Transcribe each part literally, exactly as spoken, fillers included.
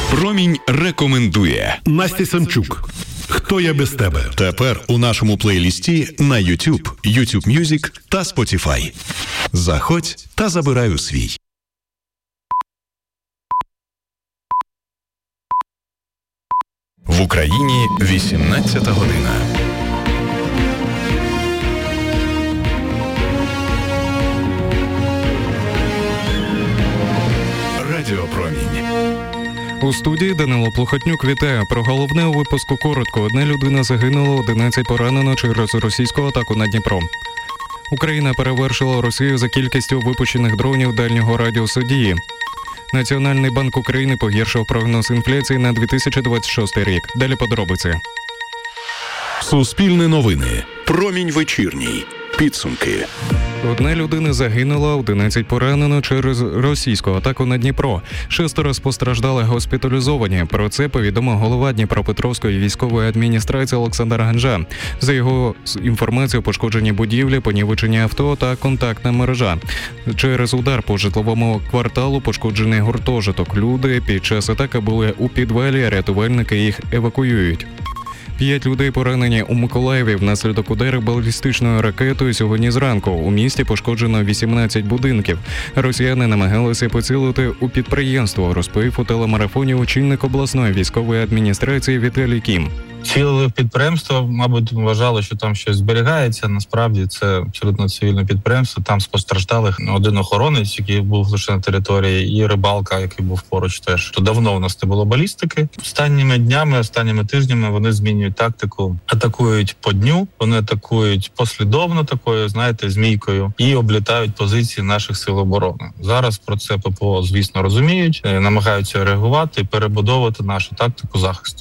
Промінь рекомендує. Настя Самчук. «Хто я без тебе?» Тепер у нашому плейлісті на YouTube, YouTube Music та Spotify. Заходь та забирай у свій. В Україні вісімнадцята година. Радіопромінь. У студії Данило Плохотнюк вітає. Про головне у випуску коротко. Одна людина загинула, одинадцять поранено через російську атаку на Дніпро. Україна перевершила Росію за кількістю випущених дронів дальнього радіусу дії. Національний банк України погіршив прогноз інфляції на дві тисячі двадцять шостий рік. Далі подробиці. Суспільне новини. Промінь вечірній. Підсумки. Одна людина загинула, одинадцять поранено через російську атаку на Дніпро. Шестеро з постраждалих госпіталізовані. Про це повідомив голова Дніпропетровської військової адміністрації Олександр Ганжа. За його інформацією, пошкоджені будівлі, понівечені авто та контактна мережа. Через удар по житловому кварталу пошкоджений гуртожиток. Люди під час атаки були у підвалі, а рятувальники їх евакуюють. П'ять людей поранені у Миколаєві внаслідок удару балістичною ракетою сьогодні зранку. У місті пошкоджено вісімнадцять будинків. Росіяни намагалися поцілити у підприємство, розповів у телемарафоні очільник обласної військової адміністрації Віталій Кім. Цілили в підприємство, мабуть, вважали, що там щось зберігається. Насправді це абсолютно цивільне підприємство. Там з постраждалих один охоронець, який був лише на території, і рибалка, який був поруч теж. То давно у нас не було балістики. Останніми днями, останніми тижнями вони змінюють тактику. Атакують по дню, вони атакують послідовно такою, знаєте, змійкою, і облітають позиції наших сил оборони. Зараз про це ППО, звісно, розуміють, намагаються реагувати і перебудовувати нашу тактику захисту.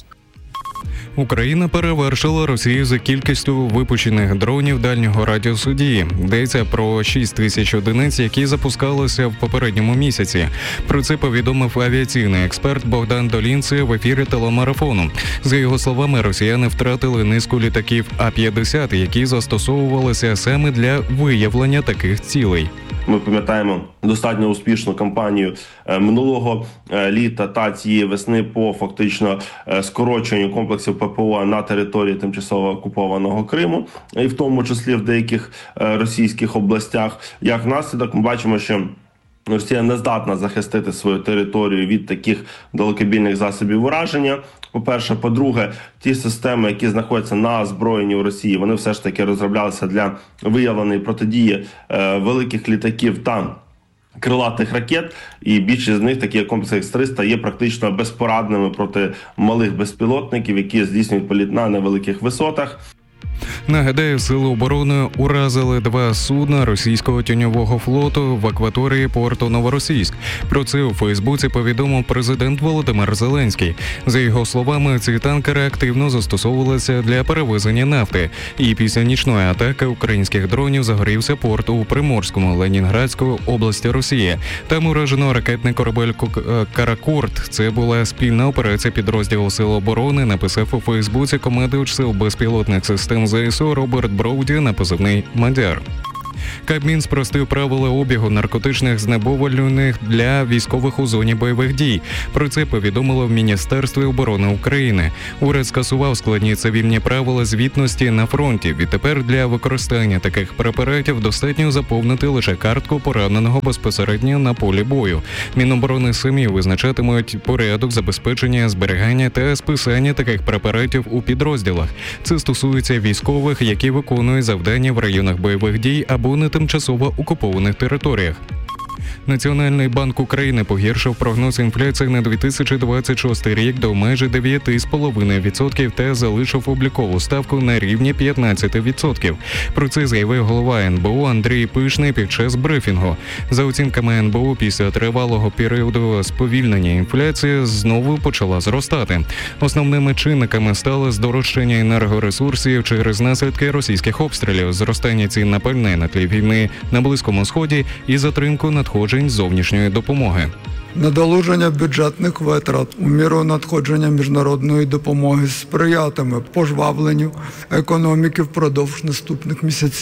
Україна перевершила Росію за кількістю випущених дронів дальнього радіусу дії. Йдеться про шість тисяч одиниць, які запускалися в попередньому місяці. Про це повідомив авіаційний експерт Богдан Долінце в ефірі телемарафону. За його словами, росіяни втратили низку літаків А п'ятдесят, які застосовувалися саме для виявлення таких цілей. Ми пам'ятаємо достатньо успішну кампанію минулого літа та цієї весни по фактично скороченню комплексів ППО на території тимчасово окупованого Криму, і в тому числі в деяких російських областях. Як наслідок ми бачимо, що Росія не здатна захистити свою територію від таких далекобійних засобів ураження. По-перше. По-друге, ті системи, які знаходяться на озброєнні у Росії, вони все ж таки розроблялися для виявлення і протидії е, великих літаків та крилатих ракет. І більшість з них, такі як комплекс Х триста, є практично безпорадними проти малих безпілотників, які здійснюють політ на невеликих висотах. Нагадаю, сили оборони уразили два судна російського тіньового флоту в акваторії порту Новоросійськ. Про це у Фейсбуці повідомив президент Володимир Зеленський. За його словами, ці танкери активно застосовувалися для перевезення нафти. І після нічної атаки українських дронів загорівся порт у Приморському, Ленінградської області Росії. Там уражено ракетний корабель «Каракорд». Це була спільна операція підрозділу Сил оборони, написав у Фейсбуці командувач сил безпілотних систем ЗСУ Роберт Броуді на позивний «Мадяр». Кабмін спростив правила обігу наркотичних знеболювальних для військових у зоні бойових дій. Про це повідомило в Міністерстві оборони України. Уряд скасував складні цивільні правила звітності на фронті. Відтепер для використання таких препаратів достатньо заповнити лише картку пораненого безпосередньо на полі бою. Міноборони самі визначатимуть порядок забезпечення, зберігання та списання таких препаратів у підрозділах. Це стосується військових, які виконують завдання в районах бойових дій або на тимчасово окупованих територіях. Національний банк України погіршив прогноз інфляції на дві тисячі двадцять шостий рік до майже дев'ять цілих п'ять десятих відсотка та залишив облікову ставку на рівні п'ятнадцять відсотків. Про це заявив голова ен бе у Андрій Пишний під час брифінгу. За оцінками ен бе у, після тривалого періоду сповільнення інфляції знову почала зростати. Основними чинниками стали здорожчання енергоресурсів через наслідки російських обстрілів, зростання цін на пальне на тлі війни на Близькому Сході і затримку надходжень зовнішньої допомоги. Надолуження бюджетних витрат у міру надходження міжнародної допомоги сприятиме пожвавленню економіки впродовж наступних місяців.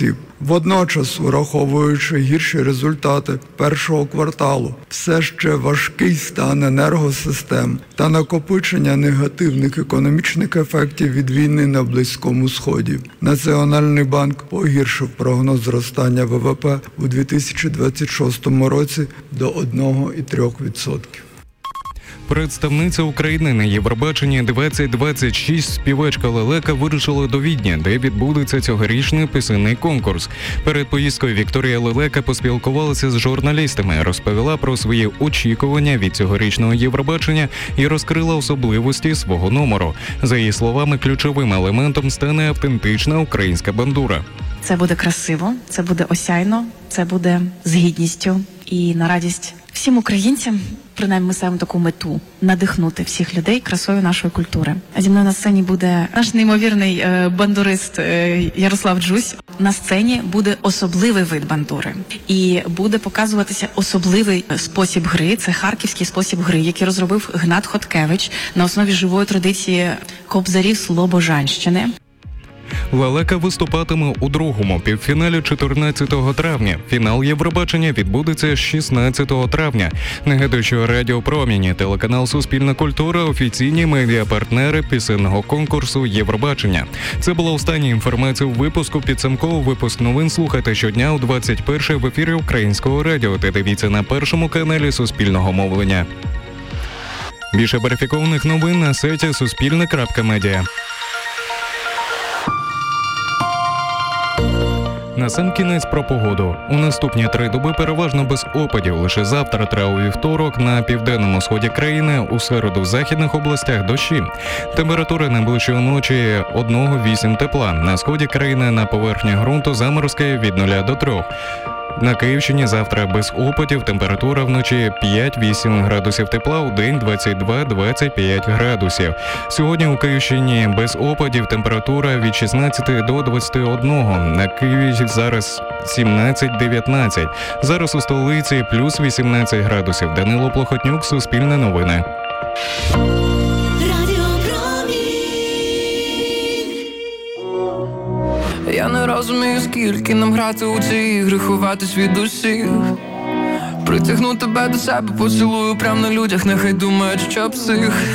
Водночас, враховуючи гірші результати першого кварталу, все ще важкий стан енергосистем та накопичення негативних економічних ефектів від війни на Близькому Сході, Національний банк погіршив прогноз зростання ВВП у дві тисячі двадцять шостому році до один цілих три десятих відсотка. Представниця України на Євробаченні двадцять двадцять шість співачка Лелека вирушила до Відня, де відбудеться цьогорічний пісенний конкурс. Перед поїздкою Вікторія Лелека поспілкувалася з журналістами, розповіла про свої очікування від цьогорічного Євробачення і розкрила особливості свого номеру. За її словами, ключовим елементом стане автентична українська бандура. Це буде красиво, це буде осяйно, це буде з гідністю і на радість всім українцям. Принаймні ми ставимо таку мету – надихнути всіх людей красою нашої культури. А зі мною на сцені буде наш неймовірний е, бандурист е, Ярослав Джусь. На сцені буде особливий вид бандури. І буде показуватися особливий спосіб гри. Це харківський спосіб гри, який розробив Гнат Хоткевич на основі живої традиції кобзарів Слобожанщини. Лелека виступатиме у другому півфіналі чотирнадцятого травня. Фінал Євробачення відбудеться шістнадцятого травня. Нагадую, що Радіо Промінь, телеканал Суспільна культура, офіційні медіапартнери пісенного конкурсу Євробачення. Це була остання інформація у випуску. Підсумковий випуск новин слухайте щодня о двадцять першій в ефірі Українського радіо та дивіться на першому каналі Суспільного мовлення. Більше верифікованих новин на сайті суспільне крапка медіа. Насамкінець про погоду. У наступні три доби переважно без опадів. Лише завтра та у вівторок на південному сході країни, у середу в західних областях дощі. Температура найближчої ночі один-вісім тепла. На сході країни на поверхні ґрунту заморозки від нуля до трьох. На Київщині завтра без опадів, температура вночі п'ять-вісім градусів тепла, у день двадцять два - двадцять п'ять градусів. Сьогодні у Київщині без опадів, температура від шістнадцяти до двадцяти одного. На Києві зараз сімнадцять-дев'ятнадцять. Зараз у столиці плюс вісімнадцять градусів. Данило Плохотнюк, Суспільне новини. Я не розумію, скільки нам грати у ці ігри, ховатись від усіх. Притягну тебе до себе, поцілую прямо на людях, нехай думають, що псих.